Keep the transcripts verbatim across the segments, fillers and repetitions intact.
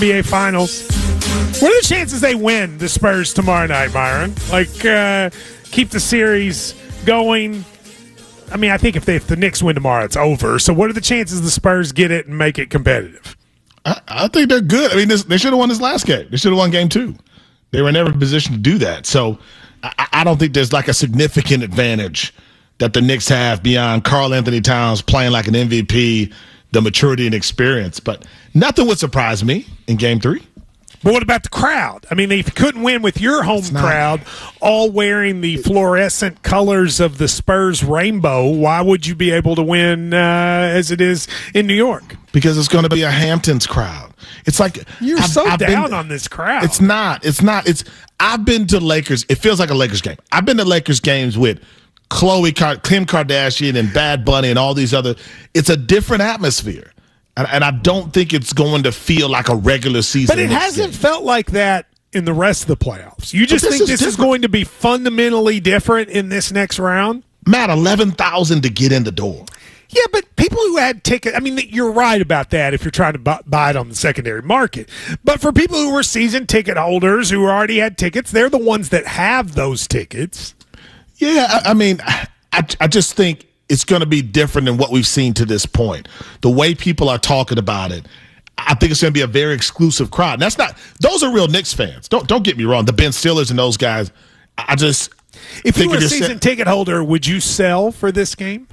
B A Finals. What are the chances they win the Spurs tomorrow night, Byron? Like, uh, keep the series going. I mean, I think if, they, if the Knicks win tomorrow, it's over. So what are the chances the Spurs get it and make it competitive? I, I think they're good. I mean, this, they should have won this last game. They should have won game two. They were never in a position to do that. So I, I don't think there's like a significant advantage that the Knicks have beyond Karl Anthony Towns playing like an M V P, the maturity and experience. But nothing would surprise me in game three. But what about the crowd? I mean, if you couldn't win with your home crowd all wearing the fluorescent colors of the Spurs rainbow, why would you be able to win uh, as it is in New York? Because it's going to be a Hamptons crowd. It's like you're I've, so I've down been, on this crowd. It's not. It's not. It's. I've been to Lakers. It feels like a Lakers game. I've been to Lakers games with Khloe, Kim Kardashian, and Bad Bunny, and all these other. It's a different atmosphere. And, and I don't think it's going to feel like a regular season. But it hasn't game. felt like that in the rest of the playoffs. You just this think is this different. is going to be fundamentally different in this next round? Matt, eleven thousand to get in the door. Yeah, but people who had tickets, I mean, you're right about that if you're trying to buy it on the secondary market. But for people who were season ticket holders who already had tickets, they're the ones that have those tickets. Yeah, I, I mean, I, I just think it's going to be different than what we've seen to this point. The way people are talking about it, I think it's going to be a very exclusive crowd. And that's not; those are real Knicks fans. Don't don't get me wrong. The Ben Stillers and those guys. I just if you were a season set, ticket holder, would you sell for this game?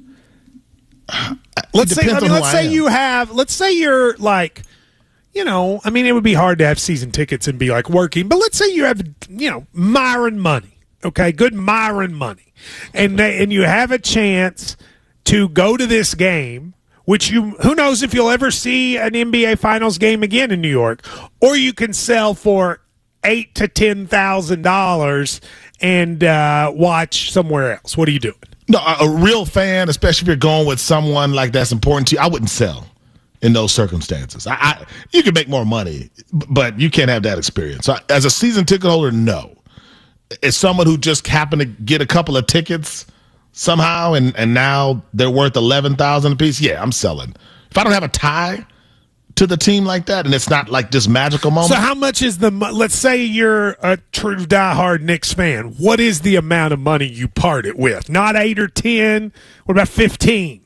Let's say, I mean, let's say you have. Let's say you're like, you know, I mean, it would be hard to have season tickets and be like working, but let's say you have, you know, Myron money. Okay, good Myron money. And they, and you have a chance to go to this game, which you who knows if you'll ever see an N B A Finals game again in New York, or you can sell for eight to ten thousand dollars and uh, watch somewhere else. What are you doing? No, a, a real fan, especially if you're going with someone like that's important to you, I wouldn't sell in those circumstances. I, I you can make more money, but you can't have that experience. So, as a season ticket holder, no. As someone who just happened to get a couple of tickets somehow, and, and now they're worth eleven thousand dollars a piece, yeah, I'm selling. If I don't have a tie to the team like that, and it's not like this magical moment. So how much is the – let's say you're a true diehard Knicks fan. What is the amount of money you part it with? Not eight or ten? What about fifteen?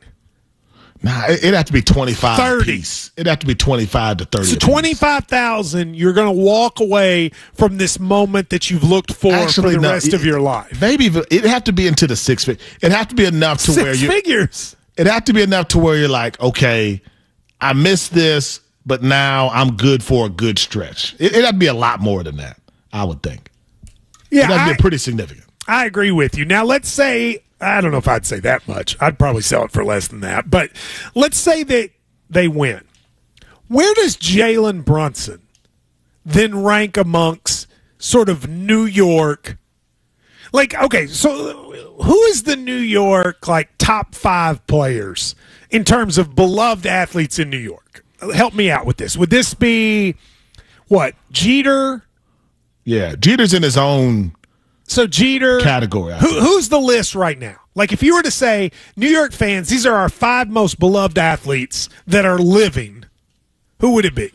Nah, it'd have to be twenty-five thirty. A piece. It'd have to be twenty-five to thirty. So twenty-five thousand, you're going to walk away from this moment that you've looked for Actually, for the no, rest it, of your life. Maybe it'd have to be into the six figures. It'd have to be enough to Six where you figures. It'd have to be enough to where you're like, okay, I missed this, but now I'm good for a good stretch. It, it'd have to be a lot more than that, I would think. Yeah, it'd have to I, be pretty significant. I agree with you. Now, let's say, I don't know if I'd say that much. I'd probably sell it for less than that. But let's say that they win. Where does Jalen Brunson then rank amongst sort of New York? Like, okay, so who is the New York, like, top five players in terms of beloved athletes in New York? Help me out with this. Would this be, what, Jeter? Yeah, Jeter's in his own so Jeter category. Who, who's the list right now? Like, if you were to say, New York fans, these are our five most beloved athletes that are living, who would it be?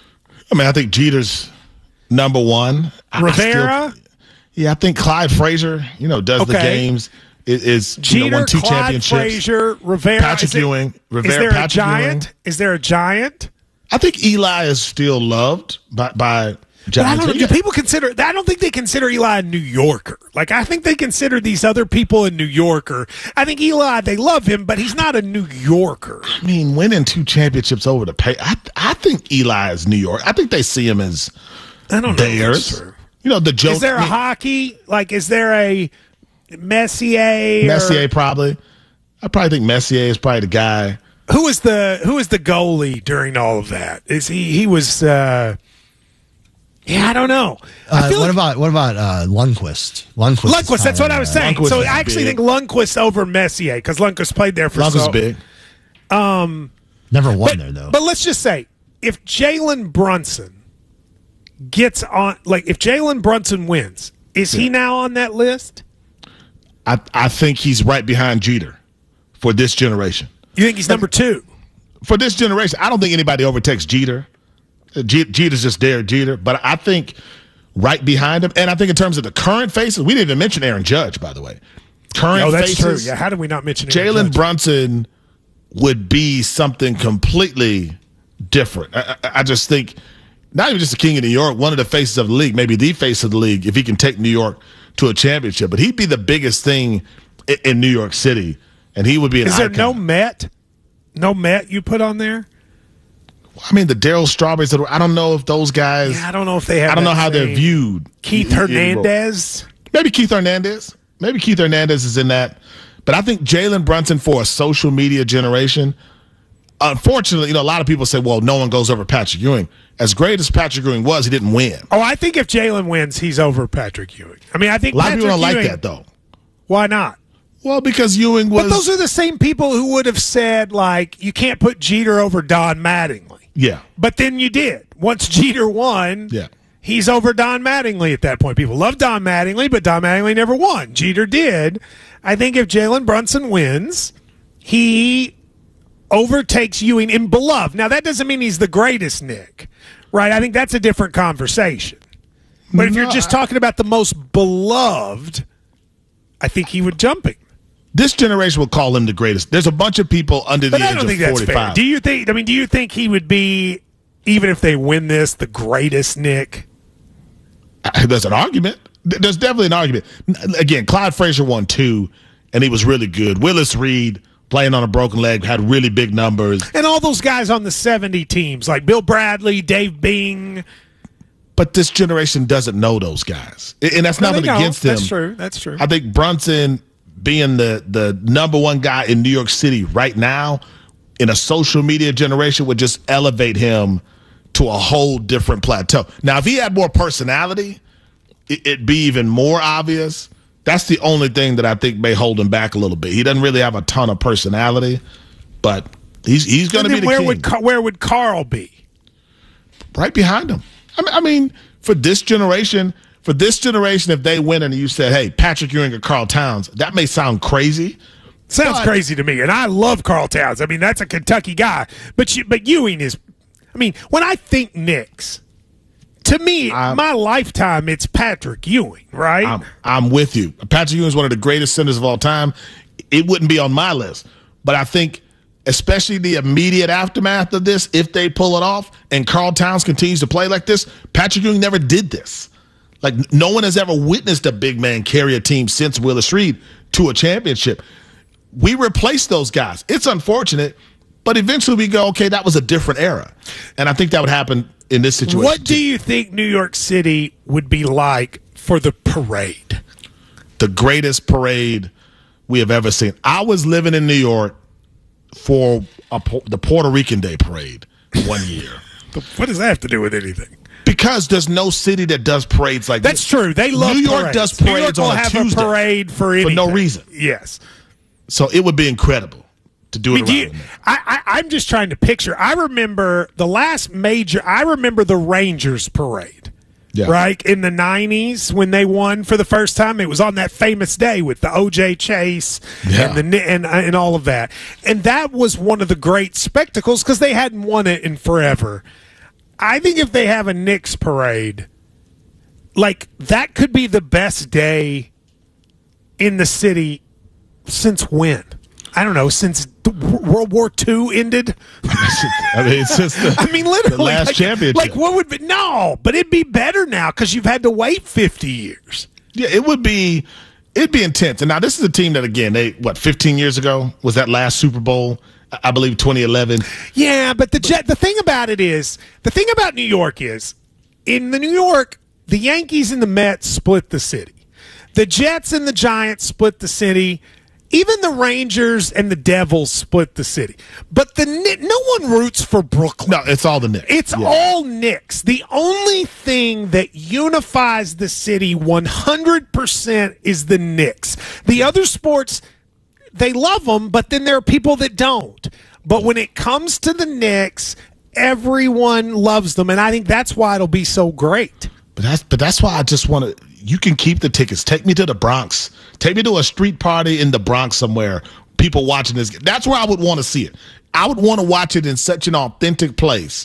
I mean, I think Jeter's number one. Rivera? I still, yeah, I think Clyde Frazier, you know, does okay. the games. Is, is Jeter, you know, won two Clyde championships. Frazier, Rivera. Patrick it, Ewing. Rivera, is there Patrick a giant? Ewing. Is there a giant? I think Eli is still loved by by But I don't know. Yeah. Do people consider? I don't think they consider Eli a New Yorker. Like, I think they consider these other people a New Yorker. I think Eli, they love him, but he's not a New Yorker. I mean, winning two championships over the pay. I I think Eli is New York. I think they see him as I don't know. theirs. You know, the joke. Is there a I mean, hockey? Like, is there a Messier? Messier or, probably. I probably think Messier is probably the guy. Who is the Who is the goalie during all of that? Is he? He was. Uh, yeah, I don't know. Uh, I feel what like, about what about uh, Lundqvist? Lundqvist. Lundqvist. That's what I was saying. Lundqvist so is I actually big. think Lundqvist over Messier because Lundqvist played there for Lundqvist so. big. Um, Never won but, there though. But let's just say if Jalen Brunson gets on, like if Jalen Brunson wins, is he now on that list? I I think he's right behind Jeter for this generation. You think he's number two? For this generation, I don't think anybody overtakes Jeter Jeter, Jeter's just Derek Jeter. But I think right behind him, and I think in terms of the current faces, we didn't even mention Aaron Judge, by the way. Current oh, that's faces, true. Yeah, how did we not mention Aaron Jalen Judge? Brunson would be something completely different. I, I, I just think not even just the king of New York, one of the faces of the league, maybe the face of the league, if he can take New York to a championship. But he'd be the biggest thing in, in New York City, and he would be an Is there icon. no Met? No Met you put on there? I mean, the Daryl Strawberries, I don't know if those guys, Yeah, I don't know if they have I don't know that how they're same- viewed. Keith in- in the role. Hernandez? Maybe Keith Hernandez. Maybe Keith Hernandez is in that. But I think Jalen Brunson for a social media generation, unfortunately, you know, a lot of people say, well, no one goes over Patrick Ewing. As great as Patrick Ewing was, he didn't win. Oh, I think if Jalen wins, he's over Patrick Ewing. I mean, I think A lot Patrick of people don't Ewing, like that, though. Why not? Well, because Ewing was. But those are the same people who would have said, like, you can't put Jeter over Don Mattingly. Yeah. But then you did. Once Jeter won, Yeah. he's over Don Mattingly at that point. People love Don Mattingly, but Don Mattingly never won. Jeter did. I think if Jalen Brunson wins, he overtakes Ewing in beloved. Now, that doesn't mean he's the greatest, Nick, right? I think that's a different conversation. But if No, you're just I- talking about the most beloved, I think he would jump him. This generation will call him the greatest. There's a bunch of people under But the I age don't of think that's fair. forty-five. Do you think? I mean, do you think he would be, even if they win this, the greatest, Nick? There's an argument. There's definitely an argument. Again, Clyde Frazier won two, and he was really good. Willis Reed, playing on a broken leg, had really big numbers. And all those guys on the seventy teams, like Bill Bradley, Dave Bing. But this generation doesn't know those guys. And that's No, nothing they don't. against them. That's true. That's true. I think Brunson being the, the number one guy in New York City right now in a social media generation would just elevate him to a whole different plateau. Now, if he had more personality, it, it'd be even more obvious. That's the only thing that I think may hold him back a little bit. He doesn't really have a ton of personality, but he's he's going to And be then the where king. would Ca- where would Carl be? Right behind him. I mean, I mean, for this generation, for this generation, if they win and you said, hey, Patrick Ewing or Carl Towns, that may sound crazy. Sounds But- crazy to me, and I love Carl Towns. I mean, that's a Kentucky guy, but you, but Ewing is. I mean, when I think Knicks, to me, I'm- my lifetime, it's Patrick Ewing, right? I'm, I'm with you. Patrick Ewing is one of the greatest centers of all time. It wouldn't be on my list. But I think, especially the immediate aftermath of this, if they pull it off and Carl Towns continues to play like this, Patrick Ewing never did this. Like, no one has ever witnessed a big man carry a team since Willis Reed to a championship. We replaced those guys. It's unfortunate, but eventually we go, okay, that was a different era. And I think that would happen in this situation. What do too. you think New York City would be like for the parade? The greatest parade we have ever seen. I was living in New York for a, the Puerto Rican Day parade one year. What does that have to do with anything? Because there's no city that does parades like That's this. true. They love New York parades. does New York parades will on a have Tuesday a parade for anything. no reason. Yes. So it would be incredible to do I it mean, do around. you, I, I, I'm just trying to picture. I remember the last major. I remember the Rangers parade, Yeah. right in the nineties when they won for the first time. It was on that famous day with the O J Chase Yeah. and the and and all of that, and that was one of the great spectacles because they hadn't won it in forever. I think if they have a Knicks parade, like that could be the best day in the city since when? I don't know, since the W- World War Two ended. I mean, it's just the, I mean, literally, the last like, championship. Like, what would be no? But it'd be better now because you've had to wait fifty years. Yeah, it would be. It'd be intense. And now this is a team that, again, they what fifteen years ago was that last Super Bowl, I I believe twenty eleven. Yeah, but the jet. The thing about it is, the thing about New York is, in the New York, the Yankees and the Mets split the city. The Jets and the Giants split the city. Even the Rangers and the Devils split the city. But the Kni- no one roots for Brooklyn. No, it's all the Knicks. It's Yeah. all Knicks. The only thing that unifies the city one hundred percent is the Knicks. The other sports, they love them, but then there are people that don't. But when it comes to the Knicks, everyone loves them, and I think that's why it'll be so great. But that's but that's why I just want to. You can keep the tickets. Take me to the Bronx. Take me to a street party in the Bronx somewhere. People watching this. That's where I would want to see it. I would want to watch it in such an authentic place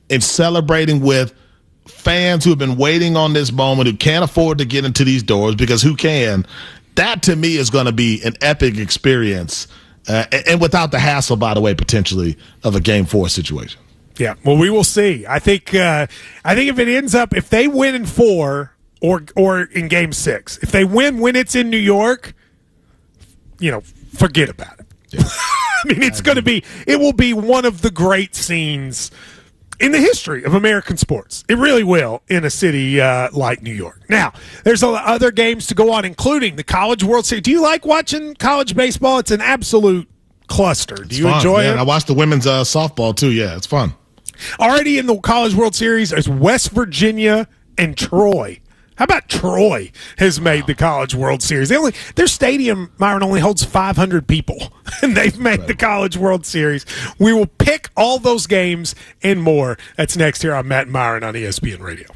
and celebrating with fans who have been waiting on this moment, who can't afford to get into these doors because who can, that to me is going to be an epic experience. Uh, and, and without the hassle, by the way, potentially of a game four situation. Yeah, well, we will see. I think uh, I think if it ends up, if they win in four or or in game six, if they win when it's in New York, you know, forget about it. Yeah. I mean, it's going to be, it will be one of the great scenes in the history of American sports. It really will in a city uh, like New York. Now, there's other games to go on, including the College World Series. Do you like watching college baseball? It's an absolute cluster. Do it's you fun. enjoy yeah, it? I watched the women's uh, softball, too. Yeah, it's fun. Already in the College World Series is West Virginia and Troy. How about Troy has made the College World Series? They only, their stadium, Myron, only holds five hundred people, and they've made right. the College World Series. We will pick all those games and more. That's next here on Matt and Myron on E S P N Radio.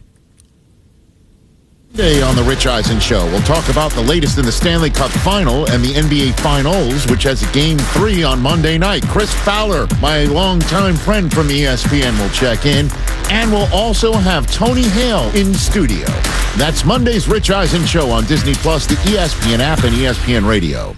Today on the Rich Eisen Show, we'll talk about the latest in the Stanley Cup Final and the N B A Finals, which has a game three on Monday night. Chris Fowler, my longtime friend from E S P N, will check in. And we'll also have Tony Hale in studio. That's Monday's Rich Eisen Show on Disney Plus, the E S P N app, and E S P N Radio.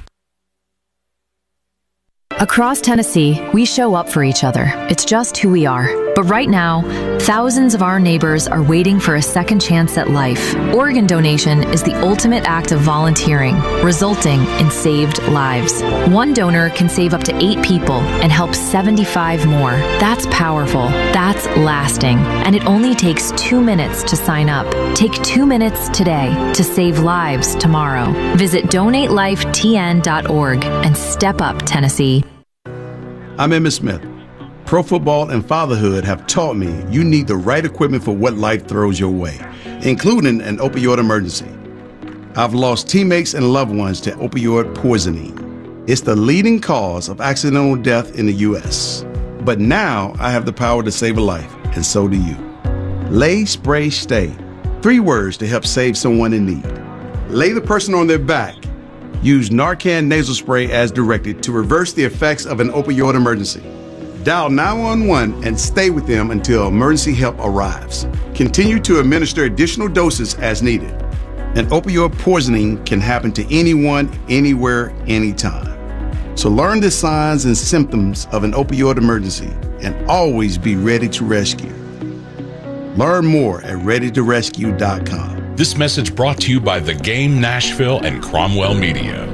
Across Tennessee, we show up for each other. It's just who we are. But right now, thousands of our neighbors are waiting for a second chance at life. Organ donation is the ultimate act of volunteering, resulting in saved lives. One donor can save up to eight people and help seventy-five more. That's powerful. That's lasting. And it only takes two minutes to sign up. Take two minutes today to save lives tomorrow. Visit donate life T N dot org and step up, Tennessee. I'm Emmitt Smith. Pro football and fatherhood have taught me you need the right equipment for what life throws your way, including an opioid emergency. I've lost teammates and loved ones to opioid poisoning. It's the leading cause of accidental death in the U S. But now I have the power to save a life, and so do you. Lay, spray, stay. Three words to help save someone in need. Lay the person on their back. Use Narcan nasal spray as directed to reverse the effects of an opioid emergency. Dial nine one one and stay with them until emergency help arrives. Continue to administer additional doses as needed. An opioid poisoning can happen to anyone, anywhere, anytime. So learn the signs and symptoms of an opioid emergency and always be ready to rescue. Learn more at ready to rescue dot com. This message brought to you by The Game Nashville and Cromwell Media.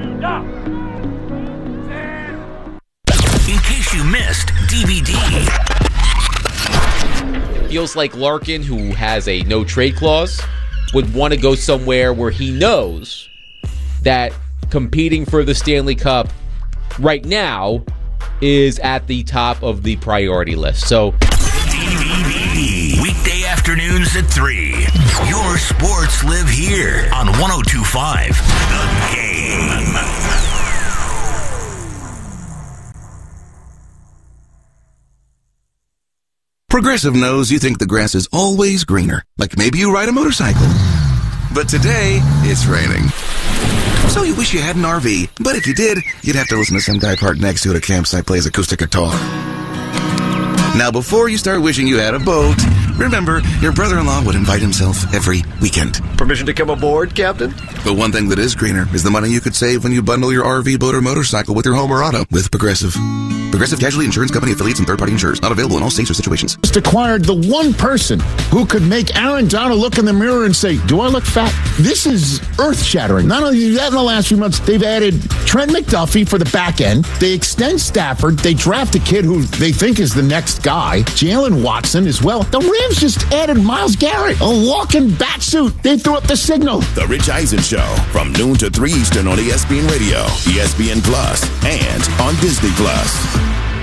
In case you missed D V D. Feels like Larkin, who has a no-trade clause, would want to go somewhere where he knows that competing for the Stanley Cup right now is at the top of the priority list. So, D V D, weekday afternoons at three. Your sports live here on one oh two point five The Game. Progressive knows you think the grass is always greener, like maybe you ride a motorcycle. But today, it's raining. So you wish you had an R V, but if you did, you'd have to listen to some guy parked next to it at a campsite plays acoustic guitar. Now, before you start wishing you had a boat, remember, your brother-in-law would invite himself every weekend. Permission to come aboard, Captain? But one thing that is greener is the money you could save when you bundle your R V, boat, or motorcycle with your home or auto with Progressive. Progressive Casualty Insurance Company affiliates and third-party insurers. Not available in all states or situations. Just acquired the one person who could make Aaron Donald look in the mirror and say, do I look fat? This is earth-shattering. Not only that, in the last few months, they've added Trent McDuffie for the back end. They extend Stafford. They draft a kid who they think is the next guy, Jalen Watson, as well. The Rams just added Myles Garrett, a walking bat suit. They threw up the signal. The Rich Eisen Show, from noon to three Eastern on E S P N Radio, E S P N Plus, and on Disney Plus.